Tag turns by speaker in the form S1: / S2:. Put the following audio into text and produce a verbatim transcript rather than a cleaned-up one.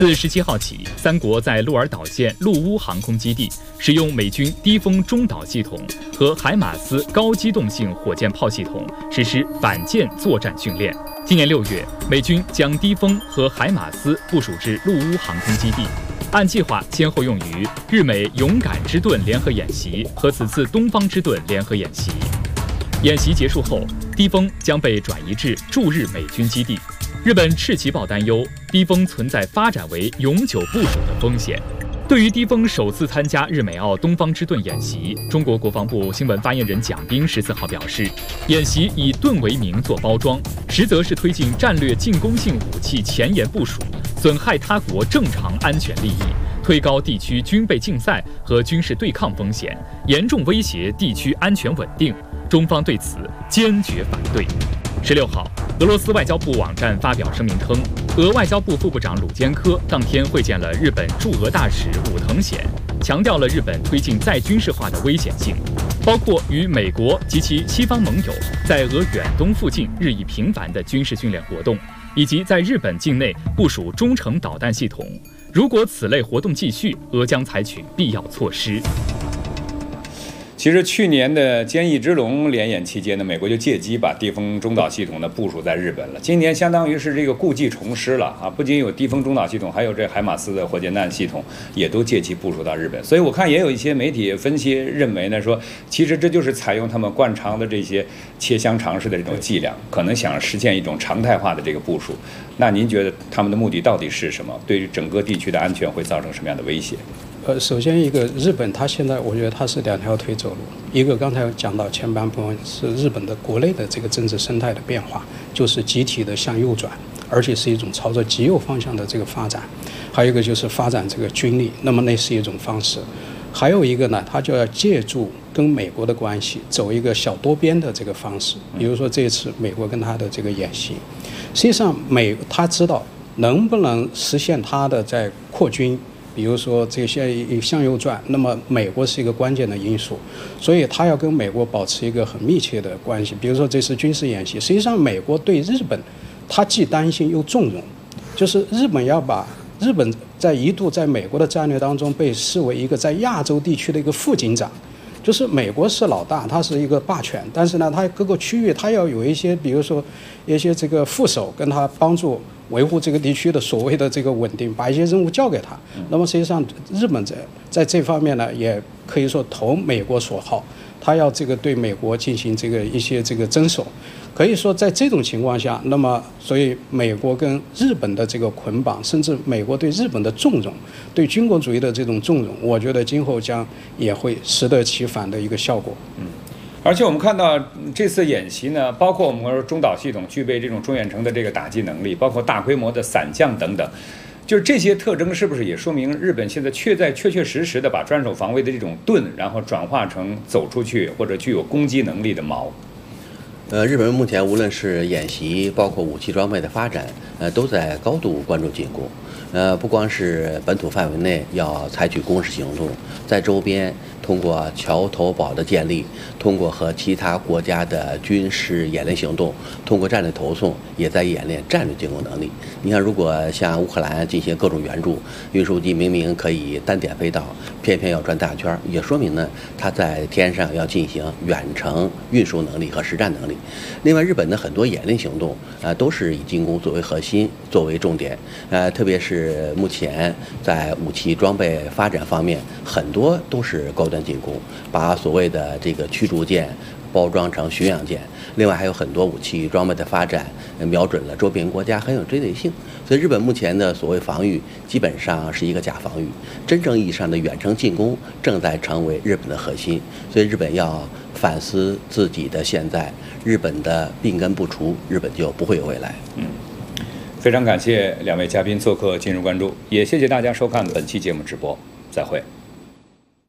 S1: 自十七号起，三国在鹿儿岛县陆乌航空基地使用美军低风中导系统和海马斯高机动性火箭炮系统实施反舰作战训练。今年六月，美军将低风和海马斯部署至陆乌航空基地，按计划先后用于日美勇敢之盾联合演习和此次东方之盾联合演习。演习结束后，低风将被转移至驻日美军基地。日本赤旗报担忧低风存在发展为永久部署的风险。对于低风首次参加日美澳东方之盾演习，中国国防部新闻发言人蒋斌十四号表示，演习以盾为名做包装，实则是推进战略进攻性武器前沿部署，损害他国正常安全利益，推高地区军备竞赛和军事对抗风险，严重威胁地区安全稳定。中方对此坚决反对。十六号，俄罗斯外交部网站发表声明称，俄外交部副部长鲁坚科当天会见了日本驻俄大使武藤显，强调了日本推进再军事化的危险性，包括与美国及其西方盟友在俄远东附近日益频繁的军事训练活动，以及在日本境内部署中程导弹系统。如果此类活动继续，俄将采取必要措施。
S2: 其实去年的坚毅之龙联演期间呢，美国就借机把低风中导系统呢部署在日本了。今年相当于是这个故技重施了啊！不仅有低风中导系统，还有这海马斯的火箭弹系统，也都借机部署到日本。所以我看也有一些媒体分析认为呢，说其实这就是采用他们惯常的这些切香肠式的这种伎俩，可能想实现一种常态化的这个部署。那您觉得他们的目的到底是什么？对于整个地区的安全会造成什么样的威胁？
S3: 呃，首先一个日本，它现在我觉得它是两条腿走路。一个刚才讲到前半部分是日本的国内的这个政治生态的变化，就是集体的向右转，而且是一种朝着极右方向的这个发展。还有一个就是发展这个军力，那么那是一种方式。还有一个呢，它就要借助跟美国的关系，走一个小多边的这个方式。比如说这次美国跟他的这个演习，实际上美他知道能不能实现他的在扩军。比如说这些向右转，那么美国是一个关键的因素，所以他要跟美国保持一个很密切的关系。比如说这次军事演习，实际上美国对日本，他既担心又纵容，就是日本要把日本在一度在美国的战略当中被视为一个在亚洲地区的一个副警长。就是美国是老大，它是一个霸权，但是呢，它各个区域它要有一些，比如说一些这个副手跟他帮助维护这个地区的所谓的这个稳定，把一些任务交给他。那么实际上，日本在在这方面呢，也可以说投美国所好，他要这个对美国进行这个一些这个遵守。可以说，在这种情况下，那么所以美国跟日本的这个捆绑，甚至美国对日本的纵容，对军国主义的这种纵容，我觉得今后将也会适得其反的一个效果。
S2: 嗯，而且我们看到这次演习呢，包括我们说中导系统具备这种中远程的这个打击能力，包括大规模的散降等等，就是这些特征是不是也说明日本现在确在确确实实的把专守防卫的这种盾，然后转化成走出去或者具有攻击能力的矛？
S4: 呃，日本目前无论是演习，包括武器装备的发展，呃，都在高度关注进攻。呃，不光是本土范围内要采取攻势行动，在周边通过桥头堡的建立，通过和其他国家的军事演练行动，通过战略投送，也在演练战略进攻能力。你看，如果向乌克兰进行各种援助，运输机明明可以单点飞到，偏偏要转大圈，也说明呢，它在天上要进行远程运输能力和实战能力。另外，日本的很多演练行动，呃，都是以进攻作为核心，作为重点，呃，特别是目前在武器装备发展方面，很多都是高端进攻，把所谓的这个驱逐舰包装成巡洋舰。另外还有很多武器装备的发展，瞄准了周边国家，很有针对性。所以日本目前的所谓防御，基本上是一个假防御，真正意义上的远程进攻正在成为日本的核心。所以日本要反思自己的现在，日本的病根不除，日本就不会有未来。
S2: 嗯，非常感谢两位嘉宾做客今日关注，也谢谢大家收看本期节目直播，再会。